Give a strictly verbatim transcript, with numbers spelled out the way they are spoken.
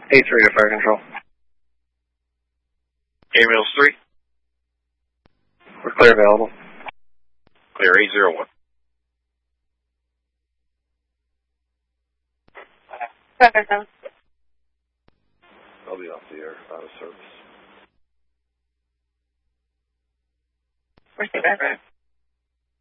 eight three to fire control. Air Mills three. We're clear available. Clear eight zero one. I'll be off the air, out of service. Where's the